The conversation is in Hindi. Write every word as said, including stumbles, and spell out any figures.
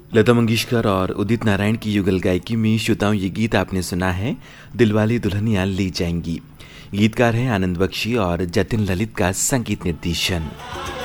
लता मंगेशकर और उदित नारायण की युगल गायकी में श्रोताओं ये गीत आपने सुना है दिलवाले दुल्हनिया ले जाएंगी। गीतकार हैं आनंद बख्शी और जतिन ललित का संगीत निर्देशन।